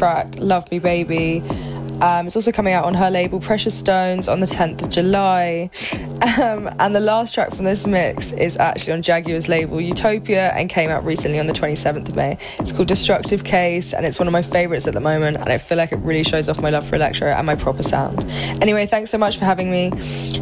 track, Love Me Baby. It's also coming out on her label Precious Stones on the 10th of July. And the last track from this mix is actually on Jaguar's label Utopia and came out recently on the 27th of May. It's called Destructive Case, and it's one of my favourites at the moment, and I feel like it really shows off my love for electro and my proper sound. Anyway, thanks so much for having me.